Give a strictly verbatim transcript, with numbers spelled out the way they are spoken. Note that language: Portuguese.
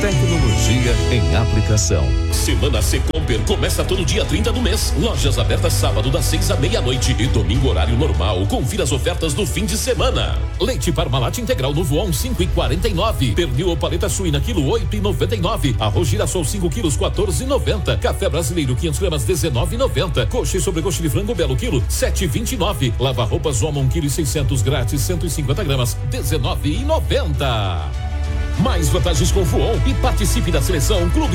Tecnologia em aplicação. Semana Secomper começa todo dia trinta do mês. Lojas abertas sábado das seis à meia-noite e domingo horário normal. Confira as ofertas do fim de semana. Leite Parmalat integral no Voon cinco e quarenta e nove. Pernil ou paleta suína quilo oito e noventa e nove. Arroz girassol cinco quilos quatorze e noventa. Café brasileiro quinhentos gramas dezenove e noventa. Coxa e sobrecoxa de frango belo quilo sete e vinte e nove. Lava roupas Oma um quilo e seiscentos grátis cento e cinquenta gramas dezenove e noventa. Mais vantagens com o Voon e participe da seleção Clube